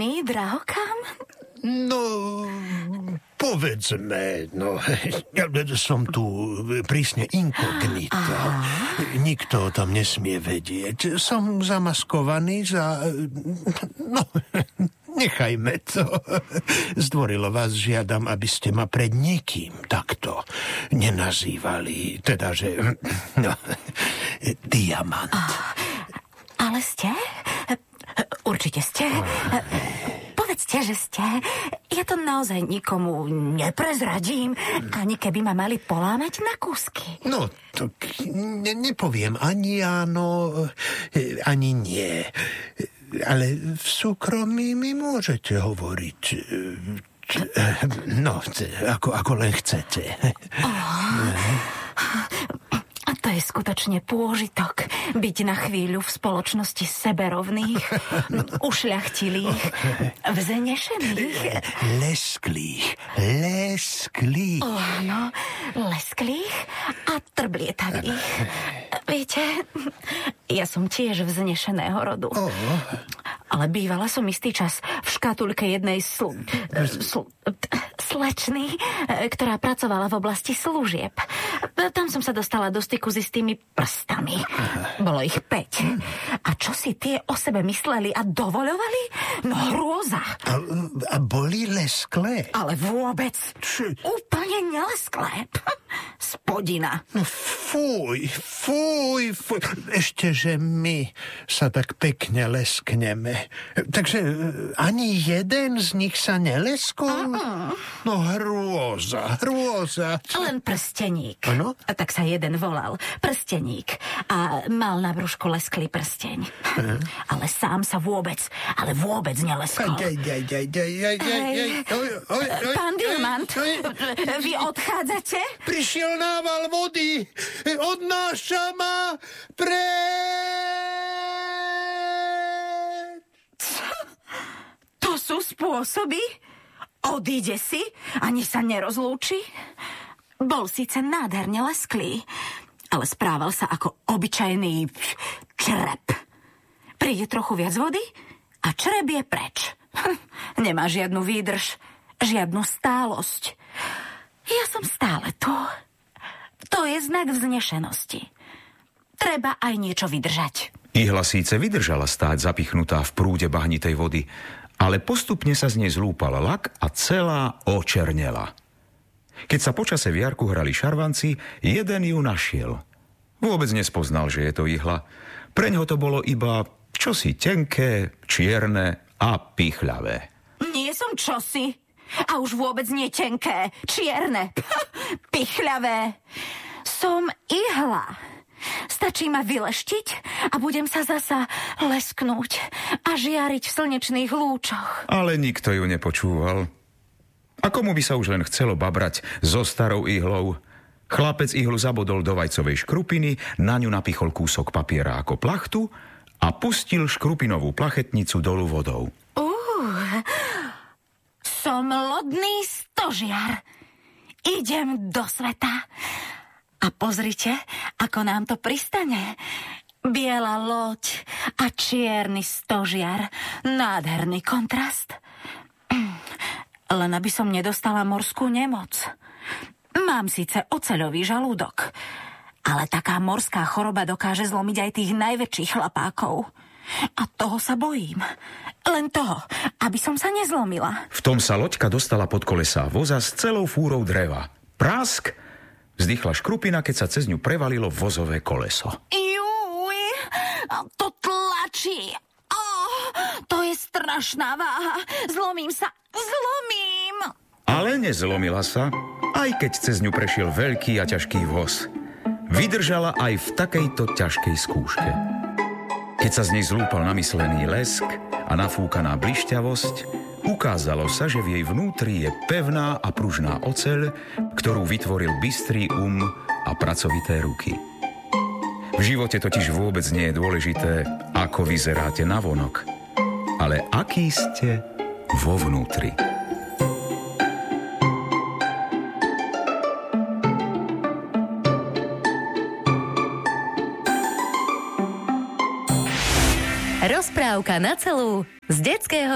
Známy, drahokam? No, povedzme, som tu prísne inkognito. Nikto o tom nesmie vedieť. Som zamaskovaný za... No, nechajme to. Zdvorilo vás žiadam, aby ste ma pred nikým takto nenazývali. Teda, že... No, diamant. Ale ste? Určite ste. Povedzte, že ste. Ja to naozaj nikomu neprezradím, ani keby ma mali polámať na kúsky. No, tak nepoviem ani áno, ani nie. Ale v súkromí mi môžete hovoriť. No, ako len chcete. A to je skutočne pôžitok byť na chvíľu v spoločnosti seberovných, ušľachtilých, vznešených. Lesklých. Áno, lesklých a trblietavých. Viete, ja som tiež vznešeného rodu. Ale bývala som istý čas v škatuľke jednej slečny, ktorá pracovala v oblasti služieb. Tam som sa dostala do styku s istými prstami. Bolo ich 5. A čo si tie o sebe mysleli a dovoľovali? No hrôza. A boli lesklé? Ale vôbec. Úplne nelesklé. Spodina. No fuj. Ešte, že my sa tak pekne leskneme. Takže ani jeden z nich sa neleskol? No hrôza. Len prsteník. Áno? A tak sa jeden volal. Prsteník. A mal na brúšku lesklý prsteň. Ale sám sa vôbec neleskol. Pán Diamant, vy odchádzate? Prišiel nával vody. Odnáša ma To sú spôsoby? Odíde si? Ani sa nerozlúči? Bol síce nádherne lesklý, ale správal sa ako obyčajný črep. Príde trochu viac vody a črep je preč. Nemá žiadnu výdrž, žiadnu stálosť. Ja som stále tu. To je znak vznešenosti. Treba aj niečo vydržať. Ihla síce vydržala stáť zapichnutá v prúde bahnitej vody, ale postupne sa z nej zlúpal lak a celá očernela. Keď sa počase v jarku hrali šarvanci, jeden ju našiel. Vôbec nespoznal, že je to ihla. Preňho to bolo iba čosi tenké, čierne a pichľavé. Nie som čosi. A už vôbec nie tenké, čierne, pichľavé. Som ihla. Stačí ma vyleštiť a budem sa zasa lesknúť a žiariť v slnečných lúčoch. Ale nikto ju nepočúval. A komu by sa už len chcelo babrať so starou ihlou? Chlapec ihlu zabodol do vajcovej škrupiny, na ňu napichol kúsok papiera ako plachtu a pustil škrupinovú plachetnicu dolu vodou. Som lodný stožiar. Idem do sveta. A pozrite, ako nám to pristane. Biela loď a čierny stožiar. Nádherný kontrast. Len aby som nedostala morskú nemoc. Mám síce oceľový žalúdok, ale taká morská choroba dokáže zlomiť aj tých najväčších chlapákov. A toho sa bojím. Len toho, aby som sa nezlomila. V tom sa loďka dostala pod kolesá voza s celou fúrou dreva. Prask! Vzdychla škrupina, keď sa cez ňu prevalilo vozové koleso. Júj, to tlačí. To je strašná váha. Zlomím. Ale nezlomila sa, aj keď cez ňu prešiel veľký a ťažký voz. Vydržala aj v takejto ťažkej skúške. Keď sa z nej zlúpal namyslený lesk a nafúkaná blišťavosť, ukázalo sa, že v jej vnútri je pevná a pružná oceľ, ktorú vytvoril bystrý a pracovité ruky. V živote totiž vôbec nie je dôležité, ako vyzeráte navonok, ale aký ste vo vnútri. Rozprávka na celú z detského